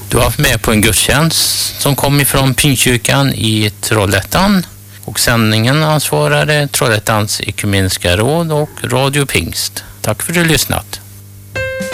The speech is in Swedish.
Du har haft med på en gudstjänst som kom ifrån Pingstkyrkan i Trollhättan, och sändningen ansvarade Trollhättans ekumeniska råd och Radio Pingst. Tack för att du lyssnat.